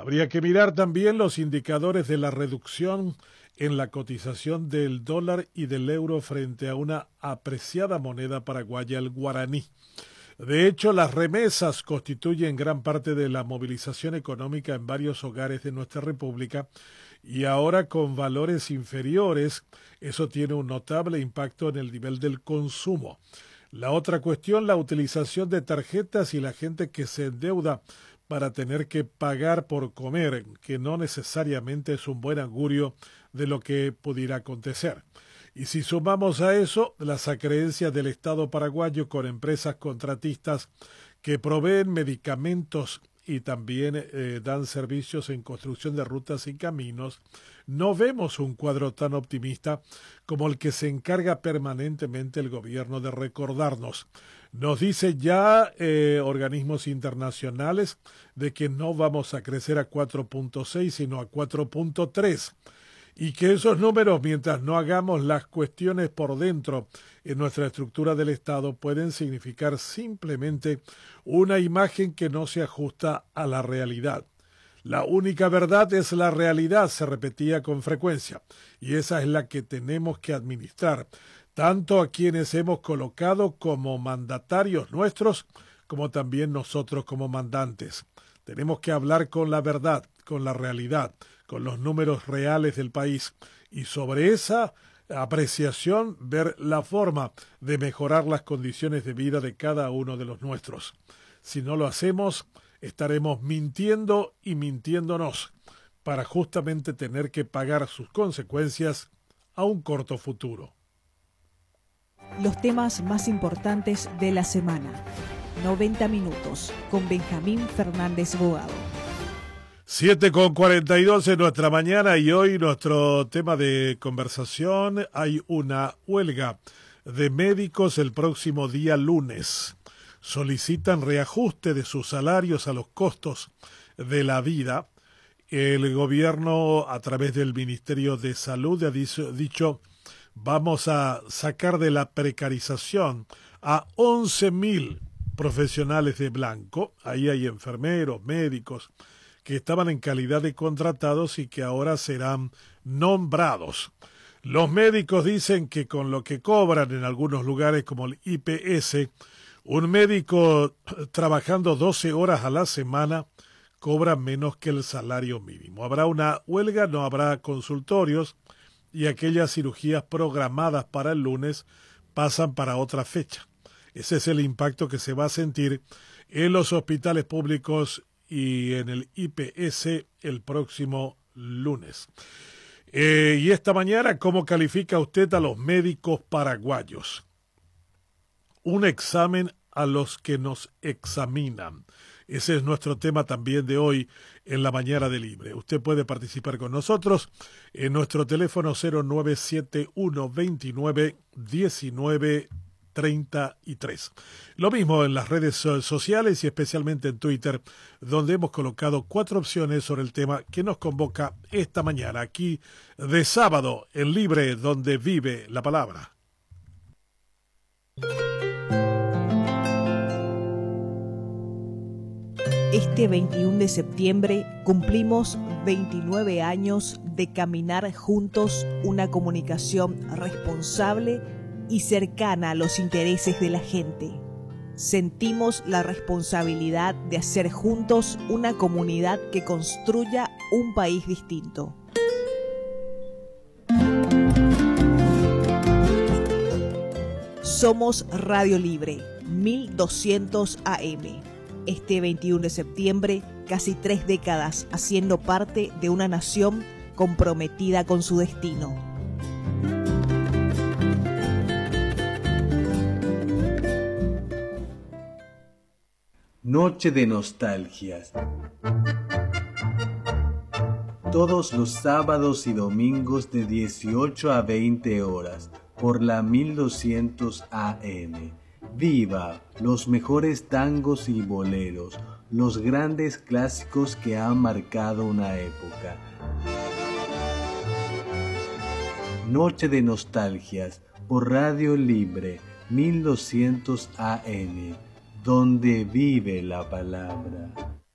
Habría que mirar también los indicadores de la reducción en la cotización del dólar y del euro frente a una apreciada moneda paraguaya, el guaraní. De hecho, las remesas constituyen gran parte de la movilización económica en varios hogares de nuestra república y ahora con valores inferiores, eso tiene un notable impacto en el nivel del consumo. La otra cuestión, la utilización de tarjetas y la gente que se endeuda para tener que pagar por comer, que no necesariamente es un buen augurio de lo que pudiera acontecer. Y si sumamos a eso las acreencias del Estado paraguayo con empresas contratistas que proveen medicamentos y también dan servicios en construcción de rutas y caminos, no vemos un cuadro tan optimista como el que se encarga permanentemente el gobierno de recordarnos. Nos dice ya organismos internacionales de que no vamos a crecer a 4.6 sino a 4.3. Y que esos números, mientras no hagamos las cuestiones por dentro en nuestra estructura del Estado, pueden significar simplemente una imagen que no se ajusta a la realidad. La única verdad es la realidad, se repetía con frecuencia, y esa es la que tenemos que administrar, tanto a quienes hemos colocado como mandatarios nuestros, como también nosotros como mandantes. Tenemos que hablar con la verdad, con la realidad, con los números reales del país y sobre esa apreciación ver la forma de mejorar las condiciones de vida de cada uno de los nuestros. Si no lo hacemos, estaremos mintiendo y mintiéndonos para justamente tener que pagar sus consecuencias a un corto futuro. Los temas más importantes de la semana. 90 minutos con Benjamín Fernández Bogado. 7:42 en nuestra mañana y hoy nuestro tema de conversación, hay una huelga de médicos el próximo día lunes. Solicitan reajuste de sus salarios a los costos de la vida. El gobierno a través del Ministerio de Salud ha dicho vamos a sacar de la precarización a 11.000 profesionales de blanco. Ahí hay enfermeros, médicos que estaban en calidad de contratados y que ahora serán nombrados. Los médicos dicen que con lo que cobran en algunos lugares como el IPS, un médico trabajando 12 horas a la semana cobra menos que el salario mínimo. Habrá una huelga, no habrá consultorios y aquellas cirugías programadas para el lunes pasan para otra fecha. Ese es el impacto que se va a sentir en los hospitales públicos y en el IPS el próximo lunes. Y esta mañana, ¿cómo califica usted a los médicos paraguayos? Un examen a los que nos examinan. Ese es nuestro tema también de hoy en la mañana de Libre. Usted puede participar con nosotros en nuestro teléfono 0971 29 19 33. Lo mismo en las redes sociales y especialmente en Twitter, donde hemos colocado 4 opciones sobre el tema que nos convoca esta mañana, aquí de sábado en Libre, donde vive la palabra. Este 21 de septiembre cumplimos 29 años de caminar juntos una comunicación responsable y cercana a los intereses de la gente. Sentimos la responsabilidad de hacer juntos una comunidad que construya un país distinto. Somos Radio Libre, 1200 AM. Este 21 de septiembre, casi 3 décadas haciendo parte de una nación comprometida con su destino. Noche de nostalgias. Todos los sábados y domingos de 18 a 20 horas por la 1200 AM. Viva los mejores tangos y boleros, los grandes clásicos que han marcado una época. Noche de nostalgias por Radio Libre 1200 AM, donde vive la palabra.